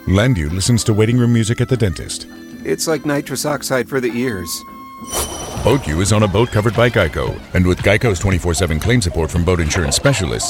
Landu listens to waiting room music at the dentist. It's like nitrous oxide for the ears. BoatU is on a boat covered by Geico. And with Geico's 24/7 claim support from boat insurance specialists,